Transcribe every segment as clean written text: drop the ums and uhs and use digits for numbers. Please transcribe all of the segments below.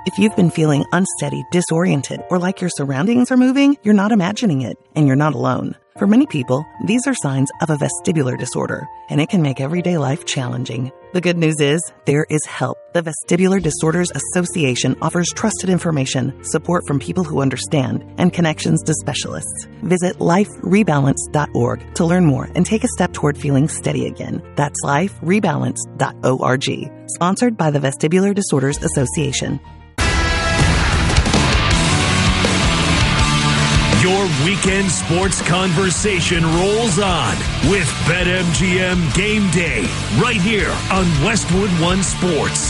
If you've been feeling unsteady, disoriented, or like your surroundings are moving, you're not imagining it, and you're not alone. For many people, these are signs of a vestibular disorder, and it can make everyday life challenging. The good news is, there is help. The Vestibular Disorders Association offers trusted information, support from people who understand, and connections to specialists. Visit liferebalance.org to learn more and take a step toward feeling steady again. That's liferebalance.org. Sponsored by the Vestibular Disorders Association. Your weekend sports conversation rolls on with BetMGM Game Day right here on Westwood One Sports.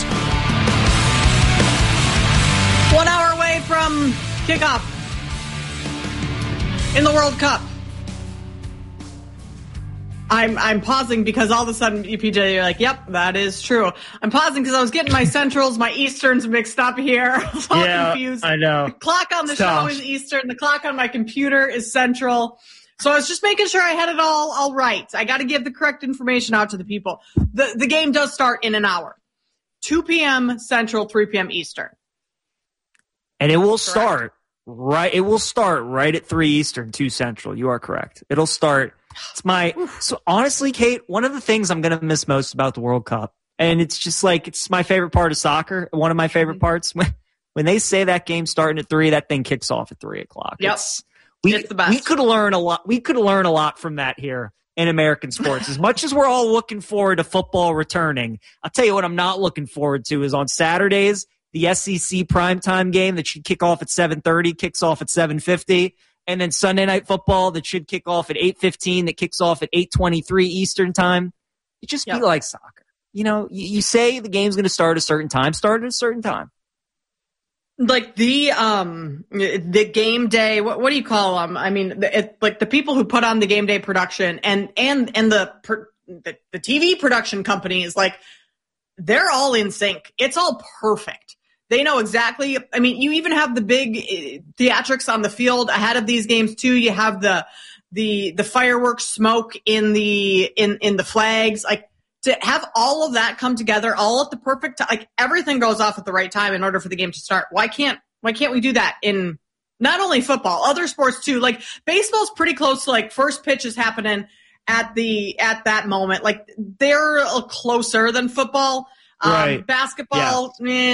1 hour away from kickoff in the World Cup. I'm pausing because all of a sudden, PJ, you're like, yep, that is true. I'm pausing because I was getting my Centrals, my Easterns mixed up here. I was all confused. I know. The clock on the show is Eastern. The clock on my computer is Central. So I was just making sure I had it all right. I got to give the correct information out to the people. The game does start in an hour. 2 p.m. Central, 3 p.m. Eastern. And it will start right at 3 Eastern, 2 Central. You are correct. It'll start. So honestly, Kate, one of the things I'm going to miss most about the World Cup, and it's just like, it's my favorite part of soccer. One of my favorite parts, when they say that game starting at 3, that thing kicks off at 3 o'clock. Yep. It's the best. We could learn a lot. We could learn a lot from that here in American sports. As much as we're all looking forward to football returning, I'll tell you what I'm not looking forward to is on Saturdays, the SEC primetime game that should kick off at 7:30 kicks off at 7:50. And then Sunday Night Football that should kick off at 8:15, that kicks off at 8:23 Eastern time. It just be like soccer. You know, you say the game's going to start at a certain time, start at a certain time. Like the game day, what do you call them? I mean, like the people who put on the game day production and the TV production companies, like they're all in sync. It's all perfect. They know exactly. I mean, you even have the big theatrics on the field ahead of these games too. You have the fireworks smoke in the flags. Like to have all of that come together all at the perfect time. Like everything goes off at the right time in order for the game to start. Why can't we do that in not only football, other sports too? Like baseball's pretty close to like first pitch is happening at that moment. Like they're closer than football. Right. Basketball,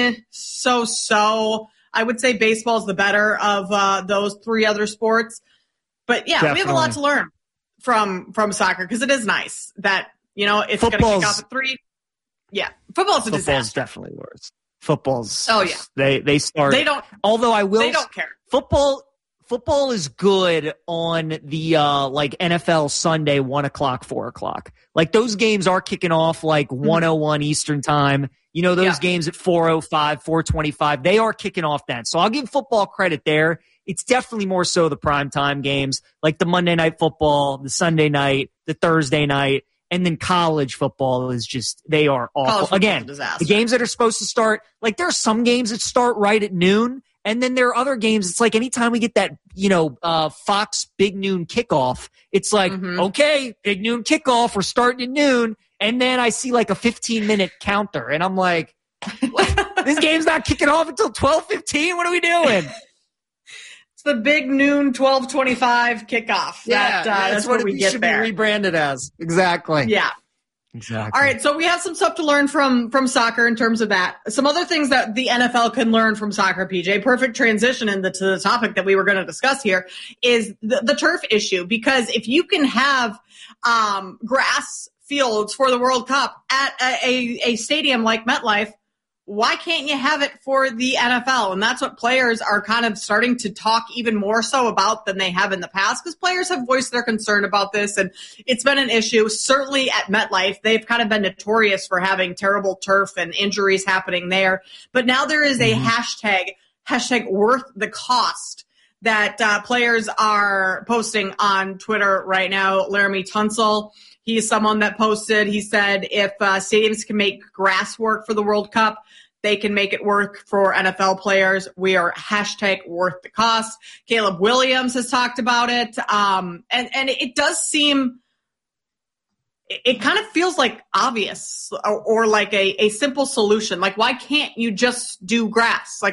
so. I would say baseball is the better of those 3 other sports. But yeah, Definitely. We have a lot to learn from soccer because it is nice that, you know, it's going to kick off at 3. Yeah, football's a disaster. Football's definitely worse. Football's. Oh yeah. They start. They don't. Although I will. They don't care. Football is good on the like NFL Sunday 1 o'clock, 4 o'clock. Like those games are kicking off like 1:01 Eastern time. You know, those games at 4:05, 4:25, they are kicking off then. So I'll give football credit there. It's definitely more so the primetime games, like the Monday Night Football, the Sunday night, the Thursday night, and then college football is just, they are awful. Again, the games that are supposed to start, like there are some games that start right at noon. And then there are other games. It's like anytime we get that, you know, Fox Big Noon kickoff, it's like, okay, Big Noon kickoff, we're starting at noon. And then I see like a 15-minute counter. And I'm like, this game's not kicking off until 12:15. What are we doing? It's the Big Noon 12:25 kickoff. Yeah, that's what we get there. Be rebranded as. Exactly. Yeah. Exactly. All right, so we have some stuff to learn from soccer in terms of that. Some other things that the NFL can learn from soccer, PJ. Perfect transition to the topic that we were going to discuss here is the turf issue. Because if you can have grass fields for the World Cup at a stadium like MetLife, why can't you have it for the NFL? And that's what players are kind of starting to talk even more so about than they have in the past, because players have voiced their concern about this, and it's been an issue. Certainly at MetLife, they've kind of been notorious for having terrible turf and injuries happening there. But now there is a hashtag worth the cost that players are posting on Twitter right now. Laramie Tunsil, he's someone that posted, he said, if stadiums can make grass work for the World Cup, they can make it work for NFL players. We are hashtag worth the cost. Caleb Williams has talked about it. And it does seem, it kind of feels like obvious or like a simple solution. Like, why can't you just do grass? Like,